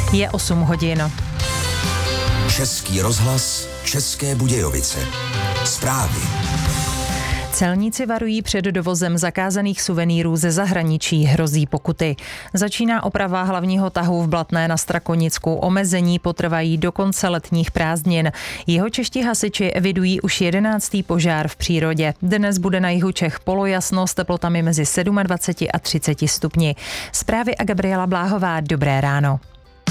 Je 8 hodin. Český rozhlas, České Budějovice. Zprávy. Celníci varují před dovozem zakázaných suvenýrů ze zahraničí, hrozí pokuty. Začíná oprava hlavního tahu v Blatné na Strakonicku. Omezení potrvají do konce letních prázdnin. Jihočeští hasiči evidují už 11. požár v přírodě. Dnes bude na jihu Čech polojasno s teplotami mezi 27 a 30 stupni. Zprávy a Gabriela Bláhová. Dobré ráno.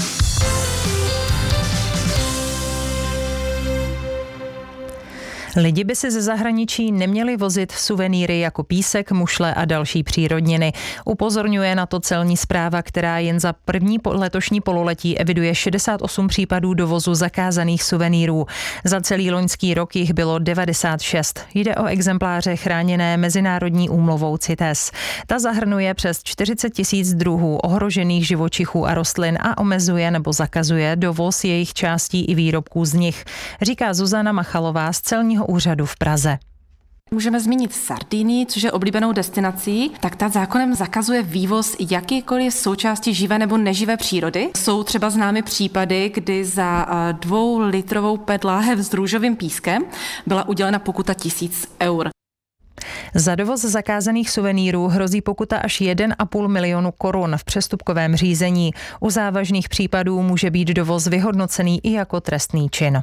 Lidi by si ze zahraničí neměli vozit suvenýry jako písek, mušle a další přírodniny. Upozorňuje na to celní správa, která jen za první letošní pololetí eviduje 68 případů dovozu zakázaných suvenýrů. Za celý loňský rok jich bylo 96. Jde o exempláře chráněné mezinárodní úmluvou CITES. Ta zahrnuje přes 40 000 druhů ohrožených živočichů a rostlin a omezuje nebo zakazuje dovoz jejich částí i výrobků z nich, říká Zuzana Machalová z celního úřadu v Praze. Můžeme zmínit Sardinii, což je oblíbenou destinací, tak ta zákonem zakazuje vývoz jakýkoliv součástí živé nebo neživé přírody. Jsou třeba známy případy, kdy za 2litrovou PET láhev s růžovým pískem byla udělena pokuta 1000 eur. Za dovoz zakázaných suvenýrů hrozí pokuta až 1,5 milionu korun v přestupkovém řízení. U závažných případů může být dovoz vyhodnocený i jako trestný čin.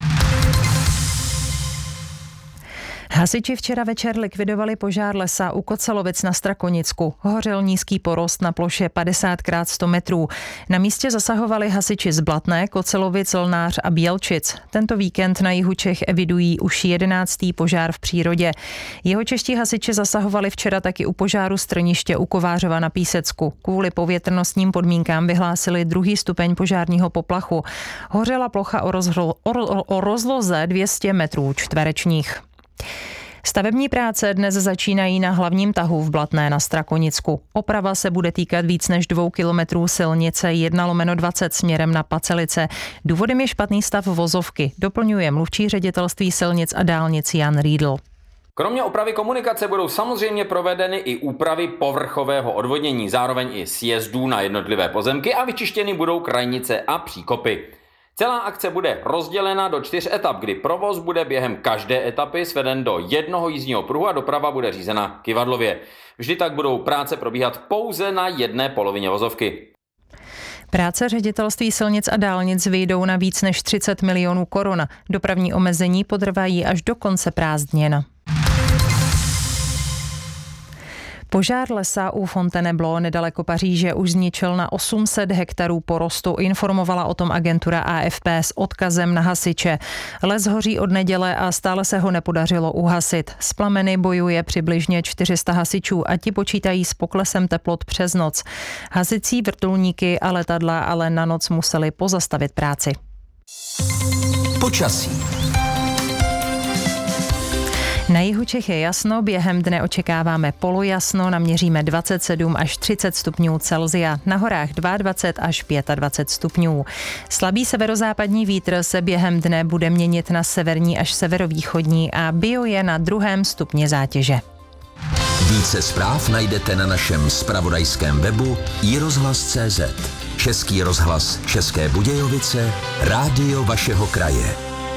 Hasiči včera večer likvidovali požár lesa u Kocelovic na Strakonicku. Hořel nízký porost na ploše 50x100 metrů. Na místě zasahovali hasiči z Blatné, Kocelovic, Lnář a Bělčic. Tento víkend na jihu Čech evidují už 11. požár v přírodě. Jihočeští hasiči zasahovali včera taky u požáru strniště u Kovářova na Písecku. Kvůli povětrnostním podmínkám vyhlásili 2. stupeň požárního poplachu. Hořela plocha o rozloze 200 metrů čtverečních. Stavební práce dnes začínají na hlavním tahu v Blatné na Strakonicku. Oprava se bude týkat víc než 2 kilometrů silnice 1/20 směrem na Pacelice. Důvodem je špatný stav vozovky, doplňuje mluvčí ředitelství silnic a dálnic Jan Riedl. Kromě opravy komunikace budou samozřejmě provedeny i úpravy povrchového odvodnění, zároveň i sjezdů na jednotlivé pozemky a vyčištěny budou krajnice a příkopy. Celá akce bude rozdělena do 4 etap, kdy provoz bude během každé etapy sveden do jednoho jízdního pruhu a doprava bude řízena kyvadlově. Vždy tak budou práce probíhat pouze na jedné polovině vozovky. Práce ředitelství silnic a dálnic vyjdou na víc než 30 milionů korun. Dopravní omezení potrvají až do konce prázdnin. Požár lesa u Fontainebleau nedaleko Paříže už zničil na 800 hektarů porostu, informovala o tom agentura AFP s odkazem na hasiče. Les hoří od neděle a stále se ho nepodařilo uhasit. S plameny bojuje přibližně 400 hasičů a ti počítají s poklesem teplot přes noc. Hasicí vrtulníky a letadla ale na noc museli pozastavit práci. Počasí. Na jihu Čech je jasno, během dne očekáváme polojasno, naměříme 27 až 30 stupňů Celsia, na horách 22 až 25 stupňů. Slabý severozápadní vítr se během dne bude měnit na severní až severovýchodní a bio je na 2. stupni zátěže. Více zpráv najdete na našem zpravodajském webu iRozhlas.cz. Český rozhlas České Budějovice, rádio vašeho kraje.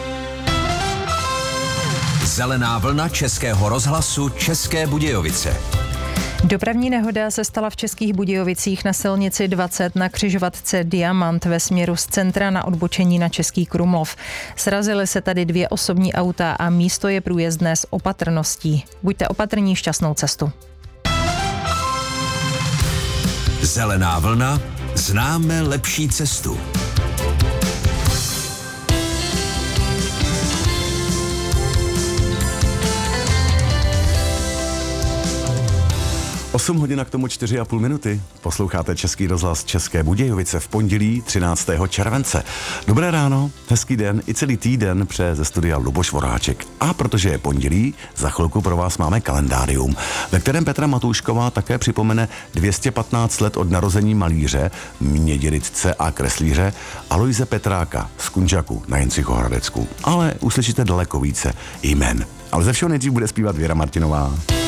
Zelená vlna Českého rozhlasu České Budějovice. Dopravní nehoda se stala v Českých Budějovicích na silnici 20 na křižovatce Diamant ve směru z centra na odbočení na Český Krumlov. Srazily se tady 2 osobní auta a místo je průjezdné s opatrností. Buďte opatrní, šťastnou cestu. Zelená vlna, známe lepší cestu. 8 hodin a k tomu 4,5 minuty. Posloucháte Český rozhlas České Budějovice v pondělí 13. července. Dobré ráno, hezký den i celý týden přeje ze studia Luboš Voráček. A protože je pondělí, za chvilku pro vás máme kalendárium, ve kterém Petra Matoušková také připomene 215 let od narození malíře, mědělitce a kreslíře Aloise Petráka z Kunžaku na Jindřichohradecku. Ale uslyšíte daleko více jmen. Ale ze všeho nejdřív bude zpívat Věra Martinová.